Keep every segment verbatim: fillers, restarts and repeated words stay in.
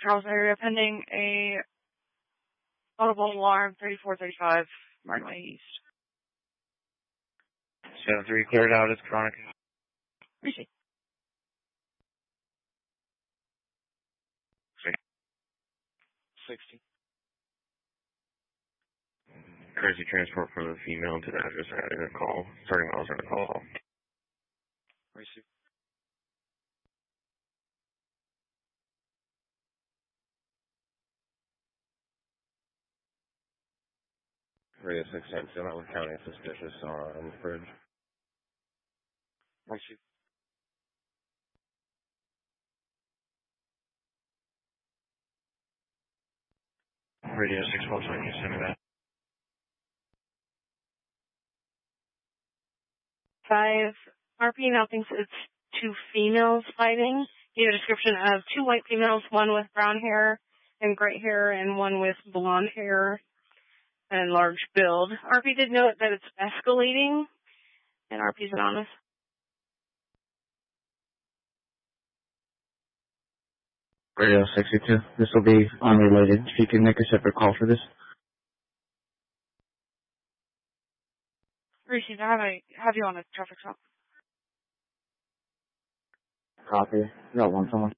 Charles area pending a audible alarm thirty-four thirty-five Martin Way East. seven three cleared out, it's chronic. Appreciate sixty. Courtesy transport for the female to the address adding a call. Starting miles on a call. Receive. Radio six ten, still not with county suspicious on the bridge. Receive. Radio six one, can you send me that? Five. R P now thinks it's two females fighting. Gave a description of two white females, one with brown hair and gray hair, and one with blonde hair and large build. R P did note that it's escalating, and R P's anonymous. Radio sixty-two, this will be unrelated. If you can make a separate call for this. Received. I have, a, have you on a traffic stop. Copy. You got one someone.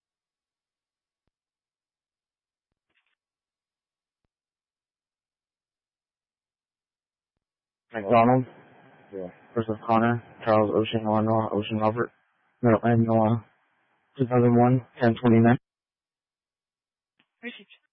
McDonald. Yeah. Versus Connor. Charles Ocean, Illinois. Ocean Robert. Middle Illinois. two thousand one, ten twenty-nine. Received.